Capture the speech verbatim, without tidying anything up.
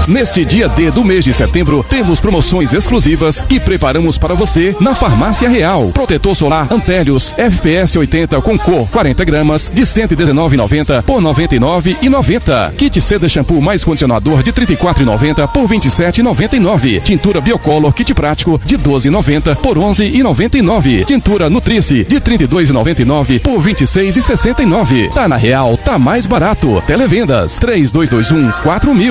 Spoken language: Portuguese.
Neste dia D do mês de setembro, temos promoções exclusivas que preparamos para você na Farmácia Real. Protetor solar Ampérios F P S oitenta com cor, quarenta gramas, de cento e dezenove reais e noventa centavos por noventa e nove reais e noventa centavos. Kit Seda Shampoo mais condicionador de trinta e quatro reais e noventa centavos por vinte e sete reais e noventa e nove centavos. Tintura Biocolor Kit Prático de doze reais e noventa centavos por onze reais e noventa e nove centavos. Tintura Nutrice de trinta e dois reais e noventa e nove centavos por vinte e seis reais e sessenta e nove centavos. Tá na Real, tá mais barato. Televendas três dois dois um quatro mil.